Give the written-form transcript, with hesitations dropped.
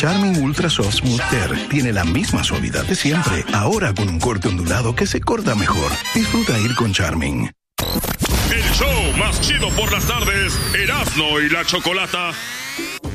Charmin Ultra Soft Smooth Tear tiene la misma suavidad de siempre, ahora con un corte ondulado que se corta mejor. Disfruta ir con Charmin. El show más chido por las tardes, Erasmo y la Chocolata.